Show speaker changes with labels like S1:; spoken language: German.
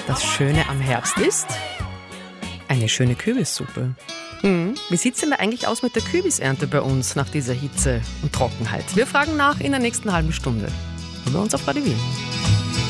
S1: Das Schöne am Herbst ist eine schöne Kürbissuppe. Wie sieht es denn da eigentlich aus mit der Kürbisernte bei uns nach dieser Hitze und Trockenheit? Wir fragen nach in der nächsten halben Stunde. Bei uns auf Radio Wien.